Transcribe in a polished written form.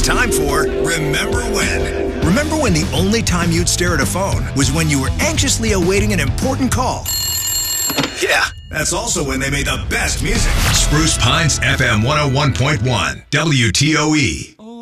time for Remember When. Remember when the only time you'd stare at a phone was when you were anxiously awaiting an important call? Yeah, that's also when they made the best music. Spruce Pines FM 101.1 WTOE.